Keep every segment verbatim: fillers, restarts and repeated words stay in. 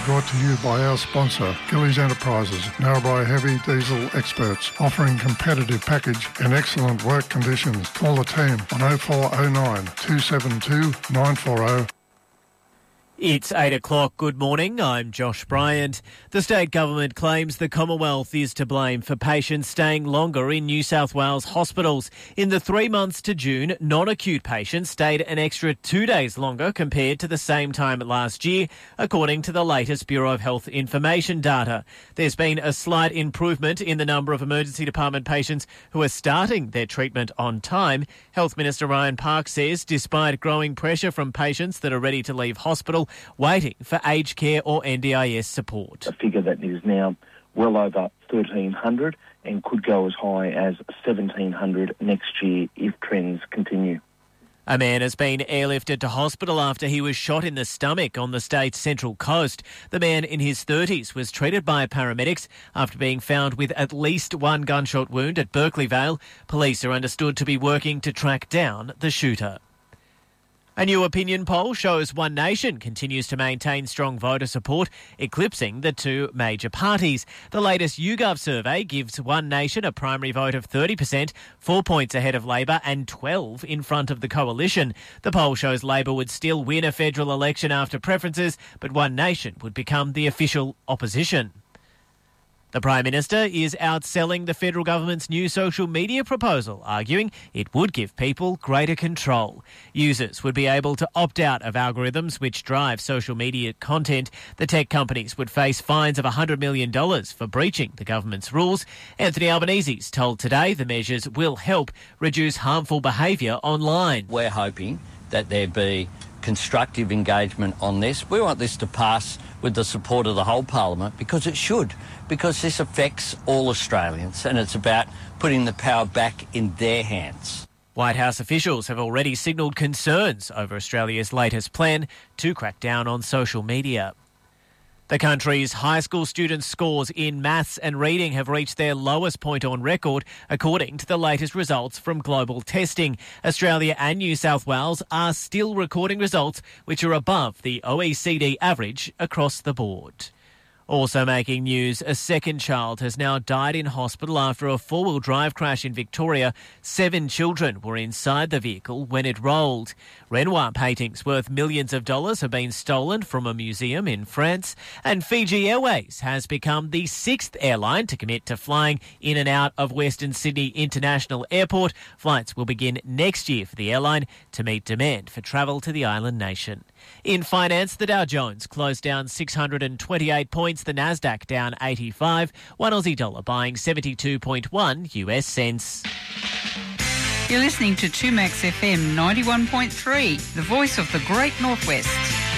brought to you by our sponsor, Gillies Enterprises, Narrabri Heavy Diesel experts, offering competitive package and excellent work conditions. Call the team on oh four oh nine, two seven two, nine four oh. It's eight o'clock. Good morning. I'm Josh Bryant. The state government claims the Commonwealth is to blame for patients staying longer in New South Wales hospitals. In the three months to June, non-acute patients stayed an extra two days longer compared to the same time last year, according to the latest Bureau of Health Information data. There's been a slight improvement in the number of emergency department patients who are starting their treatment on time. Health Minister Ryan Park says despite growing pressure from patients that are ready to leave hospital, waiting for aged care or N D I S support. A figure that is now well over thirteen hundred and could go as high as seventeen hundred next year if trends continue. A man has been airlifted to hospital after he was shot in the stomach on the state's central coast. The man in his thirties was treated by paramedics after being found with at least one gunshot wound at Berkeley Vale. Police are understood to be working to track down the shooter. A new opinion poll shows One Nation continues to maintain strong voter support, eclipsing the two major parties. The latest YouGov survey gives One Nation a primary vote of thirty percent, four points ahead of Labor and twelve in front of the coalition. The poll shows Labor would still win a federal election after preferences, but One Nation would become the official opposition. The Prime Minister is outselling the federal government's new social media proposal, arguing it would give people greater control. Users would be able to opt out of algorithms which drive social media content. The tech companies would face fines of one hundred million dollars for breaching the government's rules. Anthony Albanese's told Today the measures will help reduce harmful behaviour online. We're hoping that there be constructive engagement on this. We want this to pass with the support of the whole Parliament because it should, because this affects all Australians and it's about putting the power back in their hands. White House officials have already signalled concerns over Australia's latest plan to crack down on social media. The country's high school students' scores in maths and reading have reached their lowest point on record, according to the latest results from global testing. Australia and New South Wales are still recording results which are above the O E C D average across the board. Also making news, a second child has now died in hospital after a four-wheel drive crash in Victoria. Seven children were inside the vehicle when it rolled. Renoir paintings worth millions of dollars have been stolen from a museum in France. And Fiji Airways has become the sixth airline to commit to flying in and out of Western Sydney International Airport. Flights will begin next year for the airline to meet demand for travel to the island nation. In finance, the Dow Jones closed down six hundred twenty-eight points, the Nasdaq down eighty-five, one Aussie dollar buying seventy-two point one U S cents. You're listening to two Max F M ninety-one point three, the voice of the Great Northwest.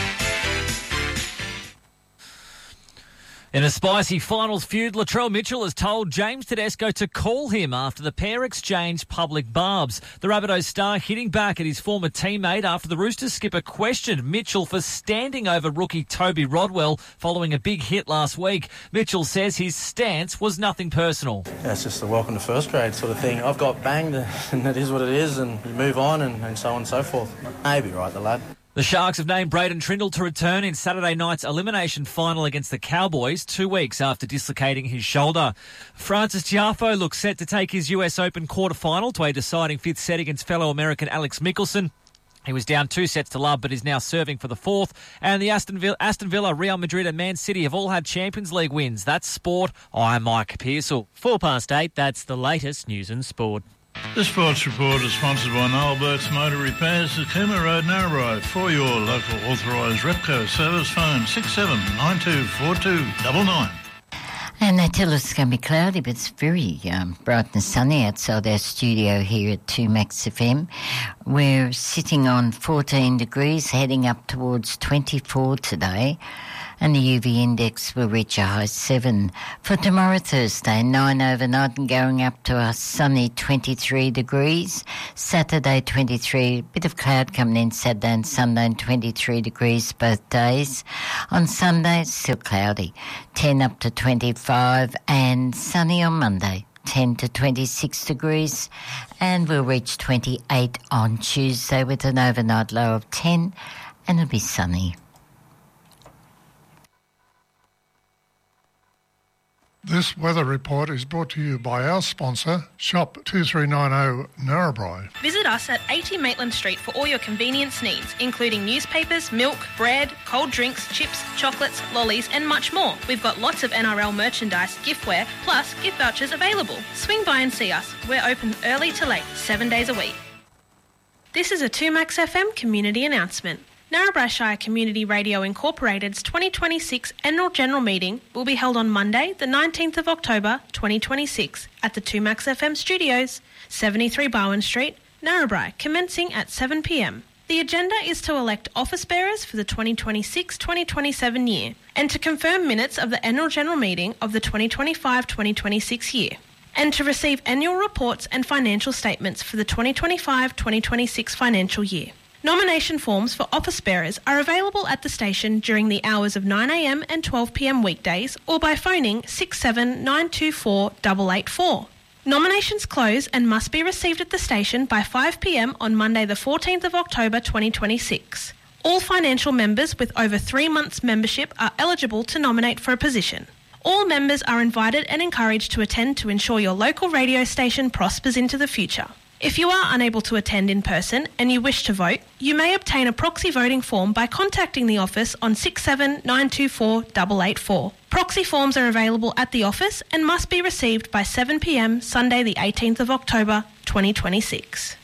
In a spicy finals feud, Latrell Mitchell has told James Tedesco to call him after the pair exchanged public barbs. The Rabbitohs star hitting back at his former teammate after the Roosters skipper questioned Mitchell for standing over rookie Toby Rodwell following a big hit last week. Mitchell says his stance was nothing personal. Yeah, it's just a welcome to first grade sort of thing. I've got banged and it is what it is and you move on and, and so on and so forth. Maybe right, the lad. The Sharks have named Braden Trindle to return in Saturday night's elimination final against the Cowboys, two weeks after dislocating his shoulder. Francis Tiafoe looks set to take his U S Open quarter-final to a deciding fifth set against fellow American Alex Mickelson. He was down two sets to love, but is now serving for the fourth. And the Aston Villa, Aston Villa, Real Madrid and Man City have all had Champions League wins. That's sport. I'm Mike Pearsall. Four past eight, that's the latest news and sport. The Sports Report is sponsored by Noel Burt's Motor Repairs at Cooma Road, Narrabri. For your local authorised Repco service, phone six seven nine two four two nine nine. And they tell us it's going to be cloudy, but it's very um, bright and sunny outside our studio here at two Max F M. We're sitting on fourteen degrees, heading up towards twenty-four today. And the U V index will reach a high seven. For tomorrow, Thursday, nine overnight and going up to a sunny twenty-three degrees. Saturday, twenty-three, a bit of cloud coming in Saturday and Sunday, and twenty-three degrees both days. On Sunday, still cloudy, ten up to twenty-five, and sunny on Monday, ten to twenty-six degrees. And we'll reach twenty-eight on Tuesday with an overnight low of ten, and it'll be sunny. This weather report is brought to you by our sponsor, Shop two three nine zero Narrabri. Visit us at eighty Maitland Street for all your convenience needs, including newspapers, milk, bread, cold drinks, chips, chocolates, lollies and much more. We've got lots of N R L merchandise, giftware, plus gift vouchers available. Swing by and see us. We're open early to late, seven days a week. This is a two Max F M community announcement. Narrabri Shire Community Radio Incorporated's twenty twenty-six Annual General Meeting will be held on Monday, the nineteenth of October twenty twenty-six at the two Max F M studios, seventy-three Barwon Street, Narrabri, commencing at seven p m. The agenda is to elect office bearers for the twenty twenty-six twenty twenty-seven year and to confirm minutes of the Annual General Meeting of the twenty twenty-five twenty twenty-six year and to receive annual reports and financial statements for the twenty twenty-five twenty twenty-six financial year. Nomination forms for office bearers are available at the station during the hours of nine a m and twelve p m weekdays or by phoning six seven nine two four eight eight four. Nominations close and must be received at the station by five p m on Monday the fourteenth of October twenty twenty-six. All financial members with over three months membership are eligible to nominate for a position. All members are invited and encouraged to attend to ensure your local radio station prospers into the future. If you are unable to attend in person and you wish to vote, you may obtain a proxy voting form by contacting the office on six seven nine two four eight eight four. Proxy forms are available at the office and must be received by seven p m Sunday the eighteenth of October twenty twenty-six.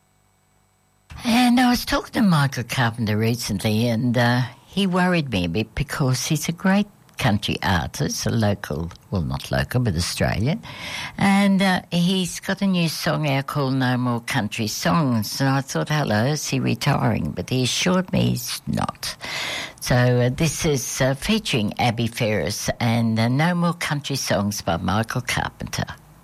And I was talking to Michael Carpenter recently, and uh, he worried me a bit because he's a great country artist, a local, well, not local, but Australian. And uh, he's got a new song out called No More Country Songs. And I thought, hello, is he retiring? But he assured me he's not. So uh, this is uh, featuring Abby Ferris and uh, No More Country Songs by Michael Carpenter.